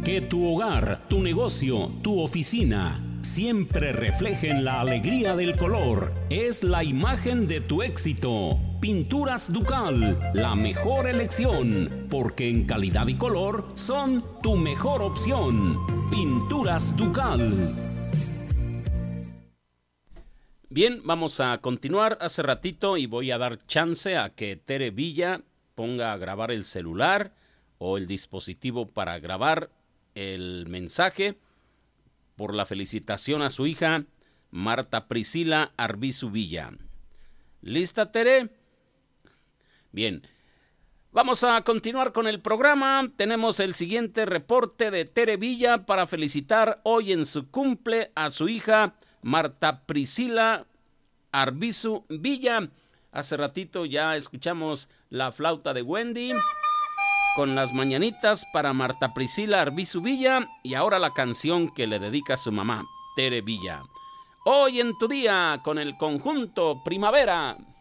Que tu hogar, tu negocio, tu oficina siempre reflejen la alegría del color. Es la imagen de tu éxito. Pinturas Ducal, la mejor elección, porque en calidad y color son tu mejor opción. Pinturas Ducal. Bien, vamos a continuar. Hace ratito y voy a dar chance a que Tere Villa ponga a grabar el celular o el dispositivo para grabar el mensaje por la felicitación a su hija Marta Priscila Arbizu Villa. ¿Lista, Tere? Bien. Vamos a continuar con el programa. Tenemos el siguiente reporte de Tere Villa para felicitar hoy en su cumple a su hija Marta Priscila Arbizu Villa. Hace ratito ya escuchamos la flauta de Wendy con las mañanitas para Marta Priscila Arbizu Villa y ahora la canción que le dedica a su mamá, Tere Villa. Hoy en tu día con el conjunto Primavera.